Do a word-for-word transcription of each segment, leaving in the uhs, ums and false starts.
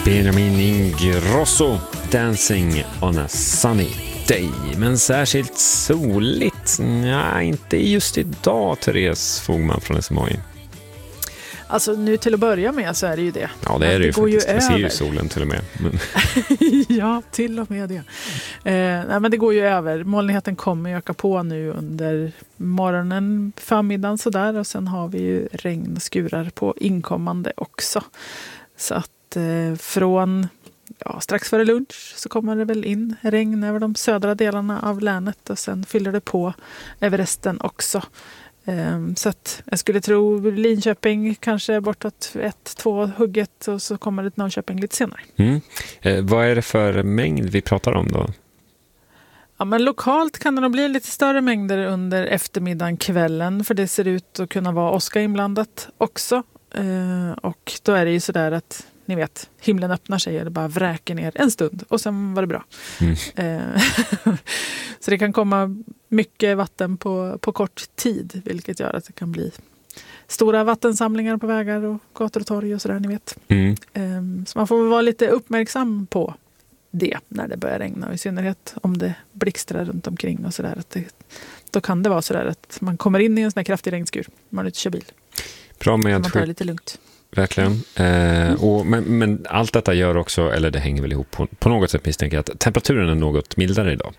Benjamin Ingrosso, Dancing on a sunny day. Men särskilt soligt? Nej, inte just idag, Therese Fogman från S M H I. Alltså nu till att börja med så är det ju det. Ja, det är det, det ju faktiskt. Ju jag ser ju solen till och med. Men... ja, till och med det. Eh, nej, men det går ju över. Molnigheten kommer öka på nu under morgonen, förmiddagen sådär. Och sen har vi ju regn och skurar på inkommande också. Så att eh, från ja, strax före lunch så kommer det väl in regn över de södra delarna av länet. Och sen fyller det på över resten också. Så att jag skulle tro Linköping kanske bortåt ett, två hugget och så kommer det till Norrköping lite senare. Mm. Eh, vad är det för mängd vi pratar om då? Ja, men lokalt kan det nog bli lite större mängder under eftermiddagen, kvällen, för det ser ut att kunna vara åska inblandat också. Eh, och då är det ju sådär att ni vet, himlen öppnar sig och det bara vräker ner en stund och sen var det bra. Mm. Eh, så det kan komma mycket vatten på, på kort tid, vilket gör att det kan bli stora vattensamlingar på vägar och gator och torg och sådär, ni vet. Mm. Eh, så man får vara lite uppmärksam på det när det börjar regna, i synnerhet om det blixtrar runt omkring och sådär. Att det, då kan det vara sådär att man kommer in i en sån här kraftig regnskur när man är ute och kör bil. Bra med man tar det lite lugnt. Verkligen. Eh, och, men, men allt detta gör också, eller det hänger väl ihop på, på något sätt, misstänker jag, att temperaturen är något mildare idag.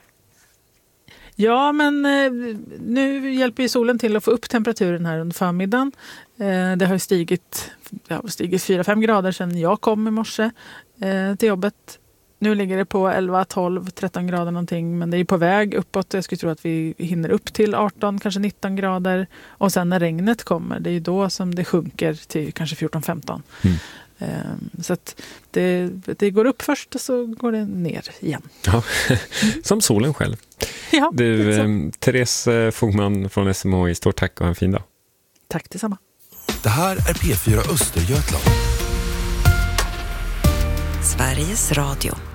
Ja, men eh, nu hjälper ju solen till att få upp temperaturen här under förmiddagen. Eh, det har stigit, ja, stigit fyra fem grader sedan jag kom i morse eh, till jobbet. Nu ligger det på elva, tolv, tretton grader någonting, men det är på väg uppåt. Jag skulle tro att vi hinner upp till arton, kanske nitton grader. Och sen när regnet kommer, det är ju då som det sjunker till kanske fjorton femton. Mm. Um, så att det, det går upp först och så går det ner igen. Ja, som solen själv. Ja, du, eh, Therese Fogman från S M H I, stort tack och en fin dag. Tack detsamma. Det här är P fyra Östergötland. Sveriges Radio.